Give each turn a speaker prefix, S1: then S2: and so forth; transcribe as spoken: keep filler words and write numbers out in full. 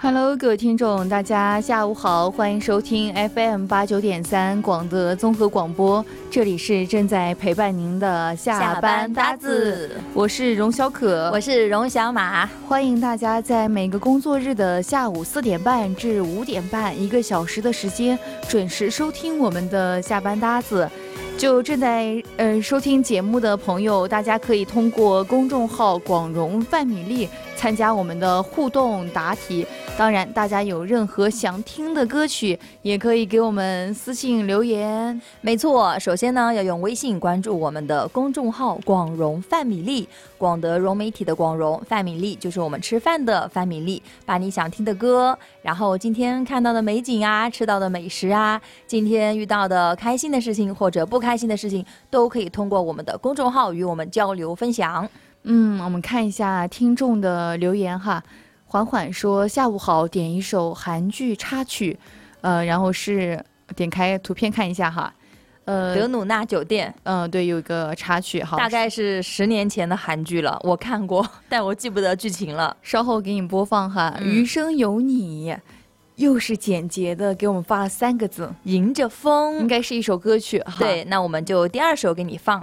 S1: Hello， 各位听众，大家下午好，欢迎收听 F M 八九点三广德综合广播，这里是正在陪伴您的下班搭子，我是荣小可，
S2: 我是荣小马，
S1: 欢迎大家在每个工作日的下午四点半至五点半一个小时的时间，准时收听我们的下班搭子。就正在呃收听节目的朋友，大家可以通过公众号广荣范米粒参加我们的互动答题。当然，大家有任何想听的歌曲，也可以给我们私信留言。
S2: 没错，首先呢，要用微信关注我们的公众号广荣范米粒，广德融媒体的广荣，范米粒就是我们吃饭的范米粒，把你想听的歌，然后今天看到的美景啊，吃到的美食啊，今天遇到的开心的事情或者不开心的事情，都可以通过我们的公众号与我们交流分享。
S1: 嗯，我们看一下听众的留言哈。缓缓说下午好，点一首韩剧插曲，呃，然后是点开图片看一下哈，
S2: 呃，德鲁纳酒店，
S1: 嗯、呃，对，有一个插曲，好，
S2: 大概是十年前的韩剧了，我看过，但我记不得剧情了，
S1: 稍后给你播放哈。
S2: 嗯、
S1: 余生有你，又是简洁的给我们发了三个字，
S2: 迎着风，
S1: 应该是一首歌曲哈。
S2: 对，那我们就第二首给你放。